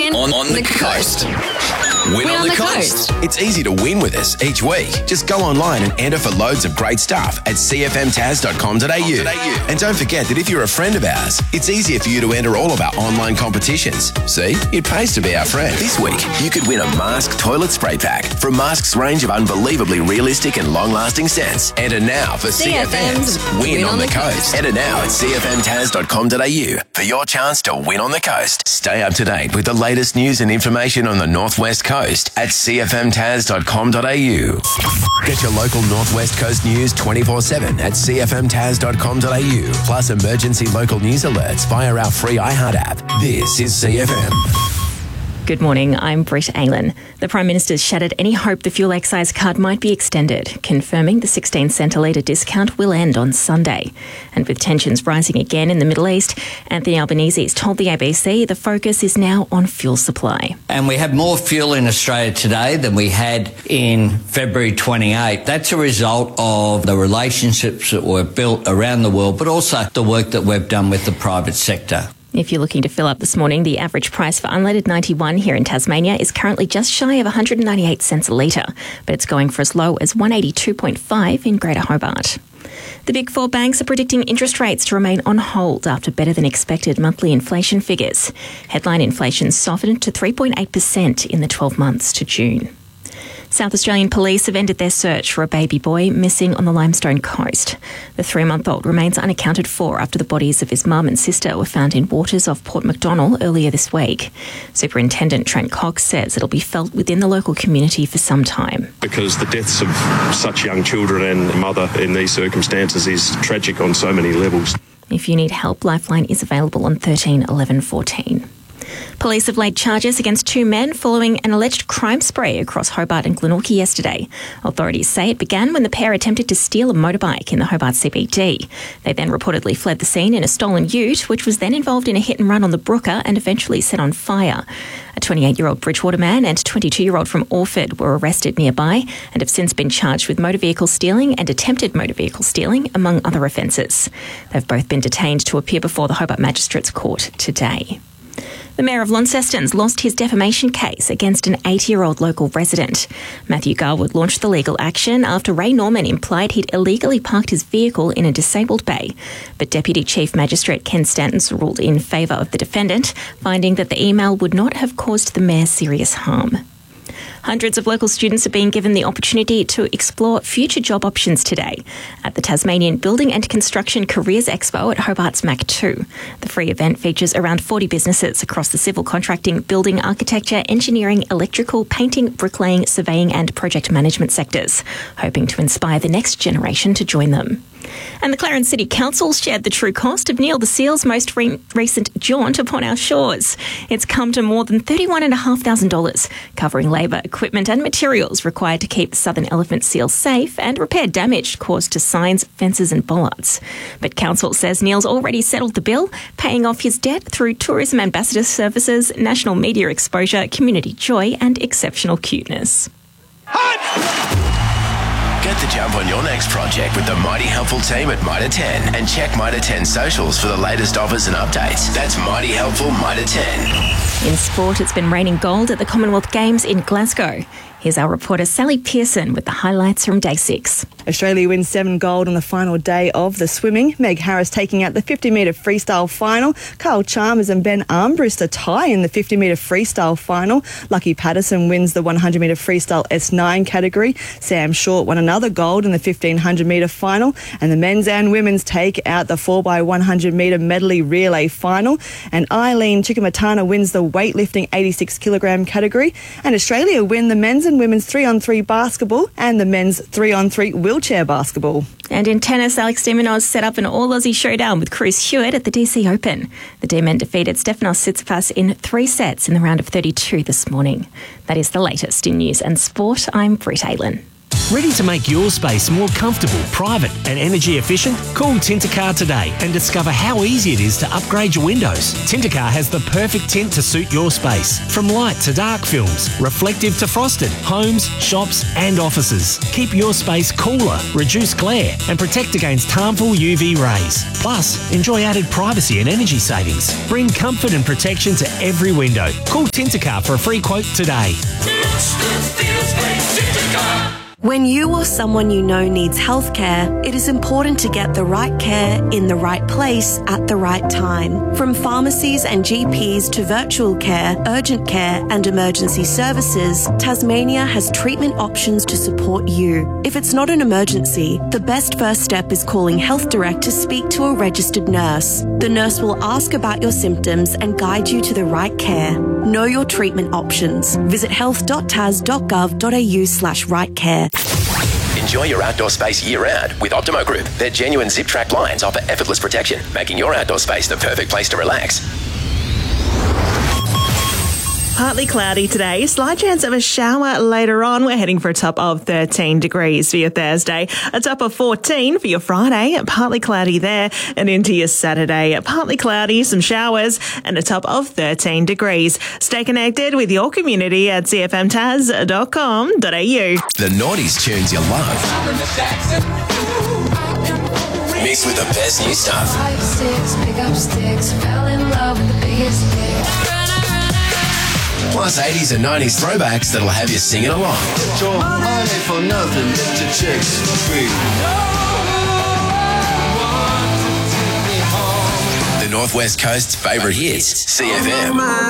Win on the coast. Win on the coast. It's easy to win with us each week. Just go online and enter for loads of great stuff at cfmtaz.com.au. And don't forget that if you're a friend of ours, it's easier for you to enter all of our online competitions. See? It pays to be our friend. This week, you could win a Mask toilet spray pack from Mask's range of unbelievably realistic and long-lasting scents. Enter now for CFM's Win on the Coast. Enter now at cfmtaz.com.au for your chance to win on the coast. Stay up to date with the latest news and information on the Northwest Coast at cfmtaz.com.au. Get your local Northwest Coast news 24/7 at cfmtaz.com.au. Plus emergency local news alerts via our free iHeart app. This is CFM. Good morning, I'm Britt Aylan. The Prime Minister's shattered any hope the fuel excise card might be extended, confirming the 16 cent a litre discount will end on Sunday. And with tensions rising again in the Middle East, Anthony Albanese has told the ABC the focus is now on fuel supply. And we have more fuel in Australia today than we had in February 28. That's a result of the relationships that were built around the world, but also the work that we've done with the private sector. If you're looking to fill up this morning, the average price for unleaded 91 here in Tasmania is currently just shy of 198 cents a litre, but it's going for as low as 182.5 in Greater Hobart. The Big Four banks are predicting interest rates to remain on hold after better than expected monthly inflation figures. Headline inflation softened to 3.8% in the 12 months to June. South Australian police have ended their search for a baby boy missing on the Limestone coast. The 3-month-old remains unaccounted for after the bodies of his mum and sister were found in waters off Port MacDonnell earlier this week. Superintendent Trent Cox says it'll be felt within the local community for some time. Because the deaths of such young children and a mother in these circumstances is tragic on so many levels. If you need help, Lifeline is available on 13 11 14. Police have laid charges against 2 men following an alleged crime spree across Hobart and Glenorchy yesterday. Authorities say it began when the pair attempted to steal a motorbike in the Hobart CBD. They then reportedly fled the scene in a stolen ute, which was then involved in a hit and run on the Brooker and eventually set on fire. A 28-year-old Bridgewater man and a 22-year-old from Orford were arrested nearby and have since been charged with motor vehicle stealing and attempted motor vehicle stealing, among other offences. They've both been detained to appear before the Hobart Magistrates Court today. The Mayor of Launceston's lost his defamation case against an 80-year-old local resident. Matthew Garwood launched the legal action after Ray Norman implied he'd illegally parked his vehicle in a disabled bay. But Deputy Chief Magistrate Ken Stanton's ruled in favour of the defendant, finding that the email would not have caused the Mayor serious harm. Hundreds of local students are being given the opportunity to explore future job options today at the Tasmanian Building and Construction Careers Expo at Hobart's Mac 2. The free event features around 40 businesses across the civil contracting, building, architecture, engineering, electrical, painting, bricklaying, surveying and project management sectors, hoping to inspire the next generation to join them. And the Clarence City Council shared the true cost of Neil the Seal's most recent jaunt upon our shores. It's come to more than $31,500, covering labour, equipment and materials required to keep the southern elephant seal safe and repair damage caused to signs, fences and bollards. But Council says Neil's already settled the bill, paying off his debt through tourism ambassador services, national media exposure, community joy and exceptional cuteness. Get the jump on your next project with the Mighty Helpful team at Mitre 10 and check Mitre 10 socials for the latest offers and updates. That's Mighty Helpful Mitre 10. In sport, it's been raining gold at the Commonwealth Games in Glasgow. Here's our reporter Sally Pearson with the highlights from Day 6. Australia wins 7 gold on the final day of the swimming. Meg Harris taking out the 50-metre freestyle final. Carl Chalmers and Ben Armbruster tie in the 50-metre freestyle final. Lucky Patterson wins the 100-metre freestyle S9 category. Sam Short won another gold in the 1500-metre final. And the men's and women's take out the 4x100-metre medley relay final. And Eileen Chikamatana wins the weightlifting 86-kilogram category. And Australia win the men's and women's 3-on-3 basketball and the men's 3-on-3 wheelchair basketball. And in tennis, Alex de Minaur set up an all-Aussie showdown with Chris Hewitt at the DC Open. The D-men defeated Stefanos Tsitsipas in 3 sets in the round of 32 this morning. That is the latest in news and sport. I'm Britt Aylan. Ready to make your space more comfortable, private and energy efficient? Call Tintercar today and discover how easy it is to upgrade your windows. Tintercar has the perfect tint to suit your space. From light to dark films, reflective to frosted, homes, shops and offices. Keep your space cooler, reduce glare and protect against harmful UV rays. Plus, enjoy added privacy and energy savings. Bring comfort and protection to every window. Call Tintercar for a free quote today. When you or someone you know needs healthcare, it is important to get the right care in the right place at the right time. From pharmacies and GPs to virtual care, urgent care and emergency services, Tasmania has treatment options to support you. If it's not an emergency, the best first step is calling Health Direct to speak to a registered nurse. The nurse will ask about your symptoms and guide you to the right care. Know your treatment options. Visit health.tas.gov.au/rightcare. Enjoy your outdoor space year-round with Optimo Group. Their genuine zip-track blinds offer effortless protection, making your outdoor space the perfect place to relax. Partly cloudy today, slight chance of a shower later on. We're heading for a top of 13 degrees for your Thursday, a top of 14 for your Friday, partly cloudy there, and into your Saturday, partly cloudy, some showers, and a top of 13 degrees. Stay connected with your community at cfmtas.com.au. The noughties tunes you love, mixed with the best new stuff. 5, 6, pick up sticks, fell in love with the biggest hit. Plus 80s and 90s throwbacks that'll have you singing along. Your money for nothing, let your chicks for free. The Northwest Coast's favourite hits, CFM.